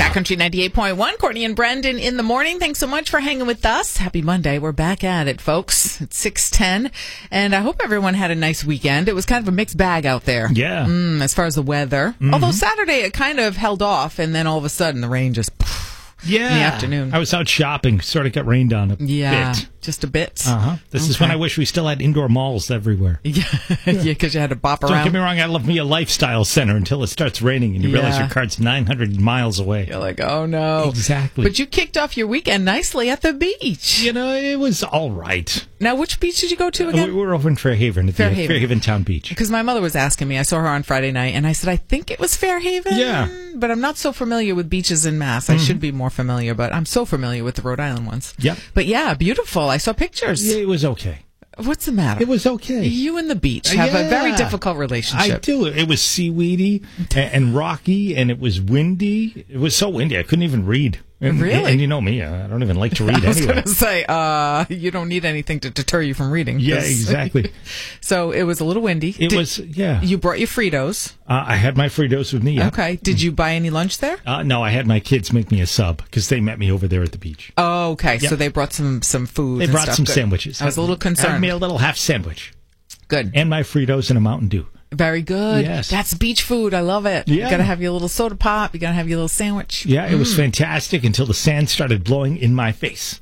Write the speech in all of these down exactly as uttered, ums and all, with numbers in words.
Cat Country ninety-eight point one, Courtney and Brendan in the morning. Thanks so much for hanging with us. Happy Monday. We're back at it, folks. It's six ten, and I hope everyone had a nice weekend. It was kind of a mixed bag out there. Yeah. Mm, as far as the weather. Mm-hmm. Although Saturday it kind of held off, and then all of a sudden the rain just... Yeah. In the afternoon. I was out shopping, sort of got rained on a yeah, bit. Just a bit. Uh-huh. This okay. is when I wish we still had indoor malls everywhere. Yeah, yeah, because you had to bop Don't around. Don't get me wrong, I love me a lifestyle center until it starts raining and you yeah. realize your car's nine hundred miles away. You're like, oh no. Exactly. But you kicked off your weekend nicely at the beach. You know, it was all right. Now, which beach did you go to again? We were over in Fairhaven, at Fairhaven. the Fairhaven Town Beach. Because my mother was asking me. I saw her on Friday night, and I said, I think it was Fairhaven. Yeah. But I'm not so familiar with beaches in Mass. I mm-hmm. should be more familiar, but I'm so familiar with the Rhode Island ones. Yep. But yeah, beautiful. I saw pictures. Yeah, it was okay. What's the matter? It was okay. You and the beach have yeah. a very difficult relationship. I do. It was seaweedy and, and rocky, and it was windy. It was so windy, I couldn't even read. And, really? And, and you know me, I don't even like to read I was anyway. going to say, uh, you don't need anything to deter you from reading. Yeah, exactly. So it was a little windy. It Did, was, yeah. You brought your Fritos. Uh, I had my Fritos with me, yeah. Okay. Did you buy any lunch there? Uh, no, I had my kids make me a sub because they met me over there at the beach. Oh, okay. Yep. So they brought some, some food They and brought stuff. some Good. sandwiches. I was a little concerned. Had me a little half sandwich. Good. And my Fritos and a Mountain Dew. Very good. Yes. That's beach food. I love it. Yeah. You got to have your little soda pop. You got to have your little sandwich. Yeah, it mm. was fantastic until the sand started blowing in my face.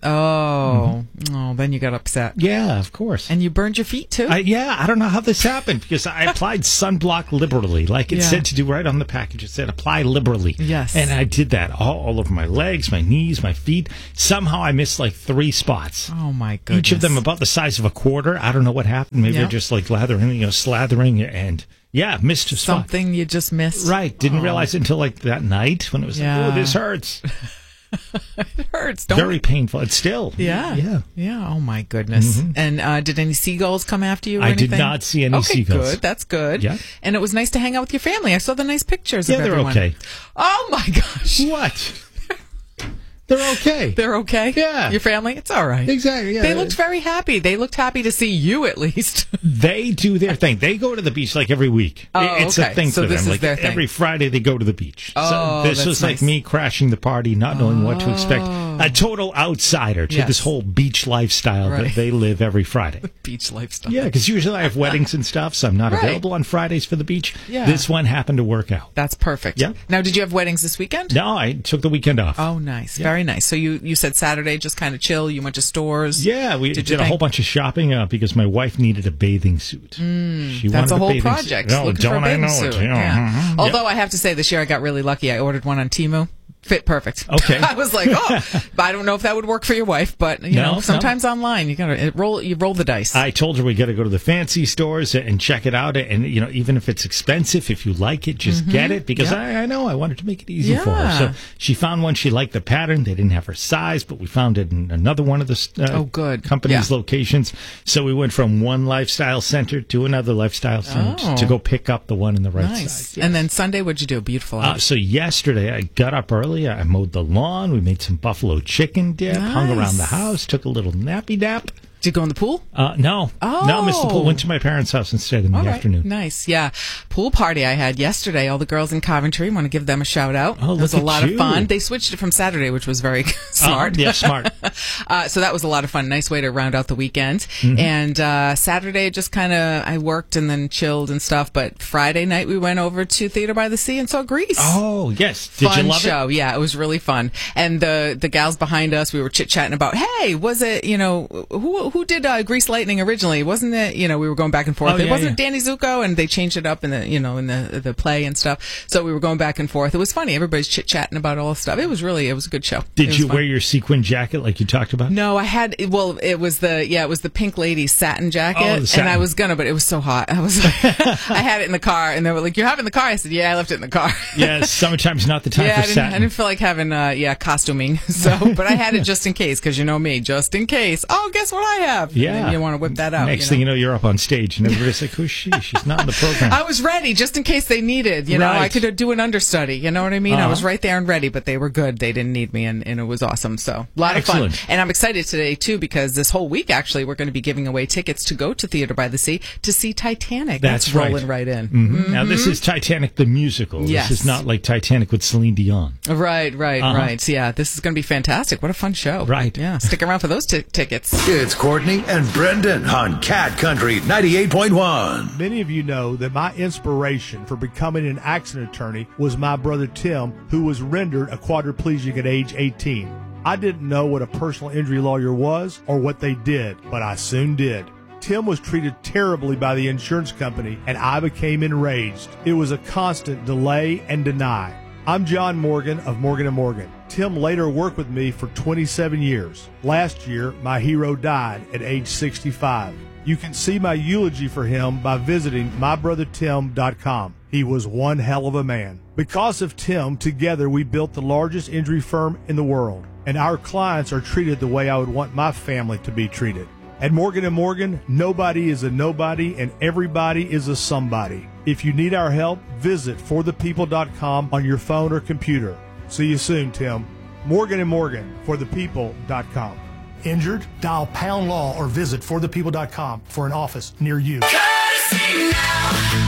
Oh. Mm-hmm. Oh, then you got upset. Yeah, of course. And you burned your feet, too? I, yeah, I don't know how this happened because I applied sunblock liberally, like it yeah. said to do right on the package. It said apply liberally. Yes. And I did that all, all over my legs, my knees, my feet. Somehow I missed like three spots. Oh, my goodness. Each of them about the size of a quarter. I don't know what happened. Maybe yep. they're just like lathering, you know, slathering and... Yeah, missed a spot. Something you just missed. Right. Didn't oh. realize it until like that night when it was yeah. like, oh, this hurts. It hurts. Don't Very painful. It's still. Yeah. Yeah. Yeah. Oh, my goodness. Mm-hmm. And uh, did any seagulls come after you or I anything? did not see any okay, seagulls. Good. That's good. Yeah. And it was nice to hang out with your family. I saw the nice pictures yeah, of they're everyone. okay. Oh, my gosh. What? They're okay. They're okay? Yeah. Your family? It's all right. Exactly. Yeah. They looked very happy. They looked happy to see you, at least. They do their thing. They go to the beach like every week. Oh, it's okay. a thing so for this them. Is like their thing. Every Friday they go to the beach. Oh, so this that's was like nice. me crashing the party, not knowing what to expect. A total outsider to yes. this whole beach lifestyle right. that they live every Friday. Beach lifestyle. Yeah, because usually I have weddings and stuff, so I'm not right. available on Fridays for the beach. Yeah. This one happened to work out. That's perfect. Yeah. Now, did you have weddings this weekend? No, I took the weekend off. Oh, nice. Yeah. Very nice. So you, you said Saturday just kind of chill. You went to stores. Yeah, we did, did a whole bunch of shopping uh, because my wife needed a bathing suit. Mm, she that's wanted a whole bathing project. Suit. No, Looking don't for a bathing I know suit. it? Yeah. Yeah. Mm-hmm. Although yep. I have to say, this year I got really lucky. I ordered one on Temu. Fit perfect. Okay. I was like, oh, but I don't know if that would work for your wife, but you no, know, sometimes no. online you gotta it roll, you roll the dice. I told her we got to go to the fancy stores and check it out, and you know, even if it's expensive, if you like it, just mm-hmm. get it because yep. I, I know I wanted to make it easy yeah. for her. So she found one. She liked the pattern. They didn't have her size, but we found it in another one of the uh, oh, good. company's yeah. locations. So we went from one lifestyle center to another lifestyle center oh. to go pick up the one in the right nice. size. Yes. And then Sunday, what'd you do? Beautiful. Uh, so yesterday I got up early. I mowed the lawn. We made some buffalo chicken dip, nice. hung around the house, took a little nappy nap. Did you go in the pool? Uh, no. Oh. No, missed the pool. Went to my parents' house instead in the All right. afternoon. Nice. Yeah. Pool party I had yesterday. All the girls in Coventry. Want to give them a shout out. Oh, it was look a at lot you. of fun. They switched it from Saturday, which was very smart. Uh, yeah, smart. uh, so that was a lot of fun. Nice way to round out the weekend. Mm-hmm. And uh, Saturday, just kind of, I worked and then chilled and stuff. But Friday night, we went over to Theater by the Sea and saw Grease. Oh, yes. Did fun you love show. it? Yeah, it was really fun. And the the gals behind us, we were chit chatting about, hey, was it, you know, who who did uh, Grease Lightning originally? Wasn't it, you know, we were going back and forth. Oh, it yeah, wasn't yeah. Danny Zuko, and they changed it up in the, you know, in the the play and stuff. So we were going back and forth. It was funny. Everybody's chit chatting about all the stuff. It was really, it was a good show. Did you fun. wear your sequin jacket like you talked about? No, I had, well, it was the, yeah, it was the Pink Lady satin jacket. Oh, the satin. And I was gonna, but it was so hot. I was like, I had it in the car, and they were like, you have it in the car? I said, yeah, I left it in the car. Yeah, summertime's not the time yeah, for I didn't, satin. I didn't feel like having, uh, yeah, costuming. So, but I had it just in case, because you know me, just in case. Oh, guess what I have? Yeah. And you want to whip that out. Next you know? thing you know, you're up on stage, and everybody's like, who's she? She's not in the program. I was ready just in case they needed. You know, Right. I could do an understudy. You know what I mean? Uh-huh. I was right there and ready, but they were good. They didn't need me, and, and it was awesome. So a lot Excellent. of fun. And I'm excited today, too, because this whole week, actually, we're going to be giving away tickets to go to Theater by the Sea to see Titanic. That's, That's right. rolling right in. Mm-hmm. Mm-hmm. Now, this is Titanic the musical. Yes. This is not like Titanic with Celine Dion. Right, right, Uh-huh. right. So, yeah, this is going to be fantastic. What a fun show. Right. Yeah, stick around for those t- tickets. It's Courtney and Brendan on Cat Country ninety-eight point one. Many of you know that my inspiration for becoming an accident attorney was my brother Tim, who was rendered a quadriplegic at age eighteen. I didn't know what a personal injury lawyer was or what they did, but I soon did. Tim was treated terribly by the insurance company, and I became enraged. It was a constant delay and deny. I'm John Morgan of Morgan and Morgan. Tim later worked with me for twenty-seven years. Last year, my hero died at age sixty-five. You can see my eulogy for him by visiting my brother tim dot com. He was one hell of a man. Because of Tim, together we built the largest injury firm in the world, and our clients are treated the way I would want my family to be treated. At Morgan and Morgan, nobody is a nobody and everybody is a somebody. If you need our help, visit for the people dot com on your phone or computer. See you soon, Tim. Morgan and Morgan, for the people dot com. Injured? Dial pound law or visit for the people dot com for an office near you. Courtesy now.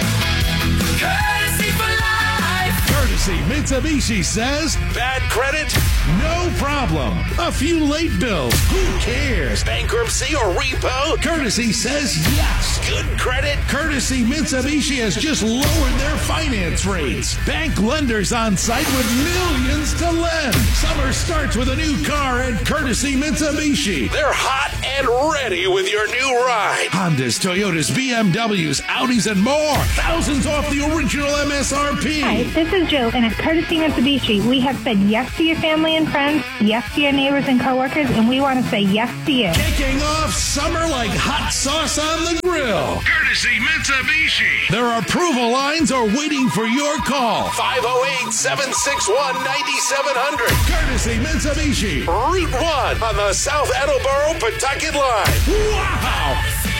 Courtesy for life. Courtesy Mitsubishi says, bad credit? No problem. A few late bills? Who cares? Bankruptcy or repo? Courtesy says yes. Good credit? Courtesy Mitsubishi has just lowered their finance rates. Bank lenders on site with millions to lend. Summer starts with a new car at Courtesy Mitsubishi. They're hot and ready with your new ride. Hondas, Toyotas, B M Ws, Audis, and more. Thousands off the original M S R P. Hi, this is Jill, and at Courtesy Mitsubishi, we have said yes to your family and friends, yes to your neighbors and coworkers, and we want to say yes to you. Kicking off summer like hot sauce on the grill. Courtesy Mitsubishi. Their approval lines are waiting for your call. five oh eight, seven six one, nine seven zero zero. Courtesy Mitsubishi. Route one on the South Attleboro Pawtucket line. Wow!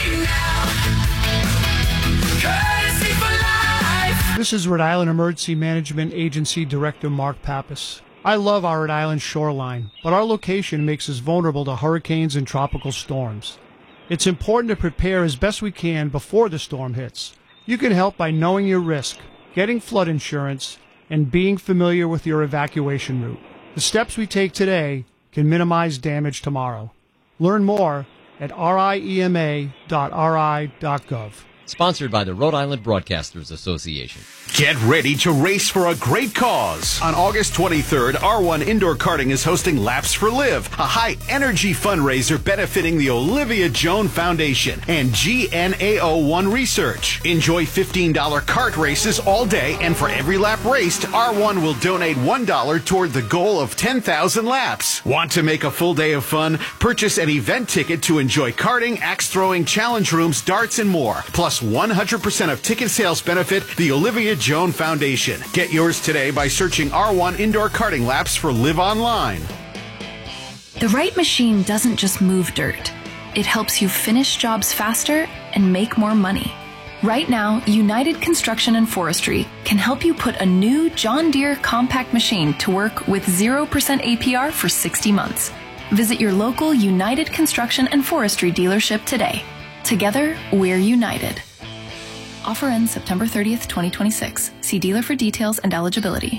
Courtesy for life. This is Rhode Island Emergency Management Agency Director Mark Pappas. I love our Rhode Island shoreline, but our location makes us vulnerable to hurricanes and tropical storms. It's important to prepare as best we can before the storm hits. You can help by knowing your risk, getting flood insurance, and being familiar with your evacuation route. The steps we take today can minimize damage tomorrow. Learn more at riema dot r i dot gov. Sponsored by the Rhode Island Broadcasters Association. Get ready to race for a great cause. On August twenty-third, R one Indoor Karting is hosting Laps for Live, a high-energy fundraiser benefiting the Olivia Joan Foundation and G N A O one Research. Enjoy fifteen dollars kart races all day, and for every lap raced, R one will donate one dollar toward the goal of ten thousand laps. Want to make a full day of fun? Purchase an event ticket to enjoy karting, axe throwing, challenge rooms, darts, and more. Plus one hundred percent of ticket sales benefit the Olivia Joan Foundation. Get yours today by searching R one Indoor Karting Laps for Live Online. The right machine doesn't just move dirt. It helps you finish jobs faster and make more money. Right now, United Construction and Forestry can help you put a new John Deere compact machine to work with zero percent A P R for sixty months. Visit your local United Construction and Forestry dealership today. Together, we're united. Offer ends September thirtieth, twenty twenty-six. See dealer for details and eligibility.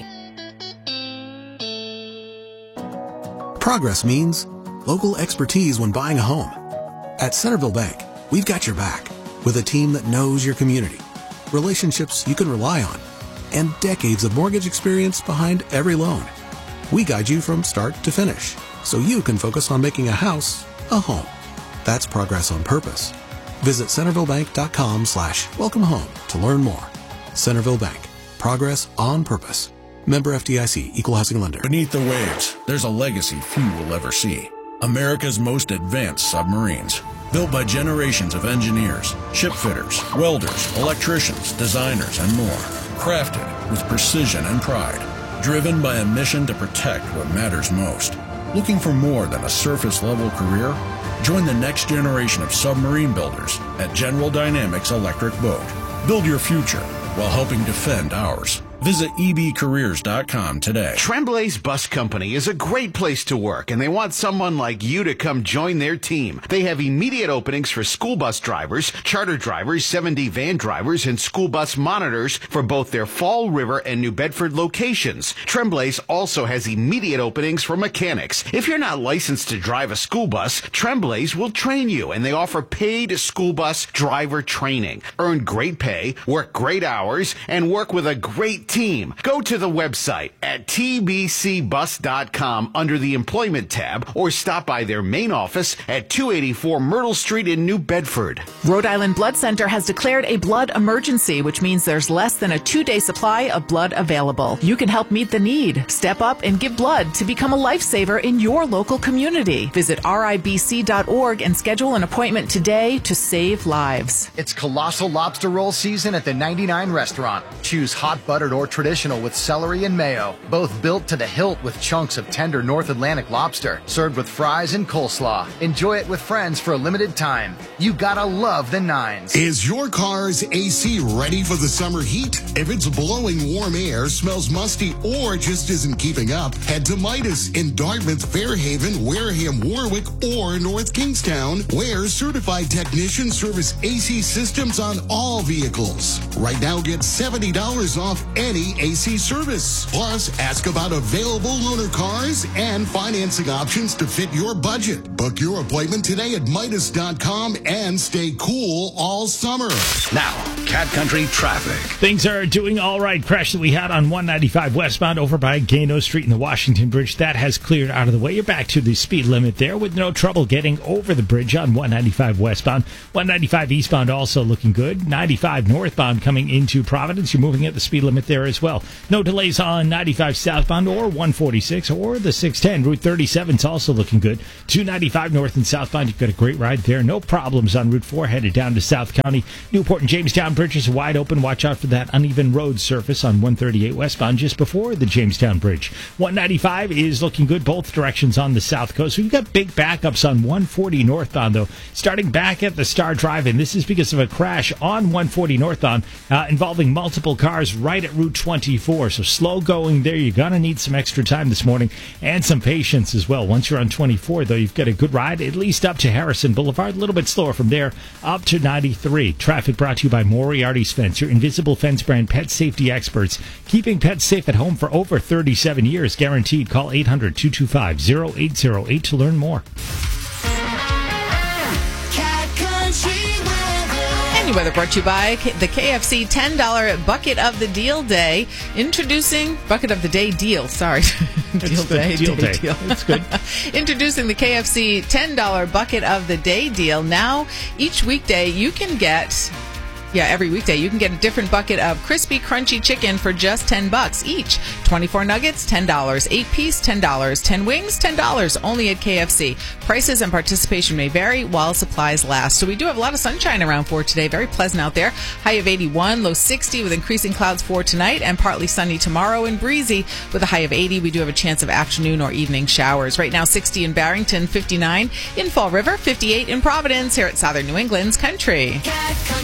Progress means local expertise when buying a home. At Centerville Bank, we've got your back with a team that knows your community, relationships you can rely on, and decades of mortgage experience behind every loan. We guide you from start to finish so you can focus on making a house a home. That's progress on purpose. Visit centervillebank.com slash welcome home to learn more. Centerville Bank. Progress on purpose. Member F D I C. Equal housing lender. Beneath the waves, there's a legacy few will ever see. America's most advanced submarines. Built by generations of engineers, shipfitters, welders, electricians, designers, and more. Crafted with precision and pride. Driven by a mission to protect what matters most. Looking for more than a surface-level career? Join the next generation of submarine builders at General Dynamics Electric Boat. Build your future while helping defend ours. Visit e b careers dot com today. Tremblay's Bus Company is a great place to work, and they want someone like you to come join their team. They have immediate openings for school bus drivers, charter drivers, seven D van drivers, and school bus monitors for both their Fall River and New Bedford locations. Tremblay's also has immediate openings for mechanics. If you're not licensed to drive a school bus, Tremblay's will train you, and they offer paid school bus driver training. Earn great pay, work great hours, and work with a great team. Go to the website at t b c bus dot com under the Employment tab, or stop by their main office at two eighty-four Myrtle Street in New Bedford. Rhode Island Blood Center has declared a blood emergency, which means there's less than a two-day supply of blood available. You can help meet the need. Step up and give blood to become a lifesaver in your local community. Visit r i b c dot org and schedule an appointment today to save lives. It's colossal lobster roll season at the ninety-nine restaurant. Choose hot buttered or traditional with celery and mayo, both built to the hilt with chunks of tender North Atlantic lobster, served with fries and coleslaw. Enjoy it with friends for a limited time. You gotta love the Nines. Is your car's A C ready for the summer heat? If it's blowing warm air, smells musty, or just isn't keeping up, head to Midas in Dartmouth, Fairhaven, Wareham, Warwick, or North Kingstown, where certified technicians service A C systems on all vehicles. Right now, get seventy dollars off any A C service. Plus, ask about available loaner cars and financing options to fit your budget. Book your appointment today at Midas dot com and stay cool all summer. Now, Cat Country traffic. Things are doing all right. Crash that we had on one ninety-five westbound over by Gano Street in the Washington Bridge. That has cleared out of the way. You're back to the speed limit there with no trouble getting over the bridge on one ninety-five westbound. one ninety-five eastbound also looking good. ninety-five northbound coming into Providence. You're moving at the speed limit there as well. No delays on ninety-five southbound or one forty-six or the six ten. Route thirty-seven is also looking good. two ninety-five north and southbound. You've got a great ride there. No problems on Route four headed down to South County. Newport and Jamestown bridges are wide open. Watch out for that uneven road surface on one thirty-eight westbound just before the Jamestown Bridge. one ninety-five is looking good both directions on the south coast. We've got big backups on one forty northbound, though, starting back at the Star Drive-In. This is because of a crash on one forty northbound uh, involving multiple cars right at Route twenty-four. So slow going there. You're going to need some extra time this morning and some patience as well. Once you're on twenty-four, though, you've got a good ride, at least up to Harrison Boulevard. A little bit slower from there up to ninety-three. Traffic brought to you by Moriarty's Fence, your invisible fence brand pet safety experts. Keeping pets safe at home for over thirty-seven years. Guaranteed. Call eight hundred, two two five, zero eight zero eight to learn more. Any weather brought to you by the K F C ten dollar Bucket of the Deal Day. Introducing Bucket of the Day Deal. Sorry. deal Day. Deal day, Day. Deal. That's good. Introducing the K F C ten dollar Bucket of the Day Deal. Now, each weekday, you can get... Yeah, every weekday you can get a different bucket of crispy, crunchy chicken for just ten bucks each. twenty-four nuggets, ten dollars. eight piece, ten dollars. ten wings, ten dollars. Only at K F C. Prices and participation may vary while supplies last. So we do have a lot of sunshine around for today. Very pleasant out there. High of eighty-one, low sixty with increasing clouds for tonight and partly sunny tomorrow and breezy with a high of eighty. We do have a chance of afternoon or evening showers. Right now, sixty in Barrington, fifty-nine in Fall River, fifty-eight in Providence here at Southern New England's Country. Cat Country.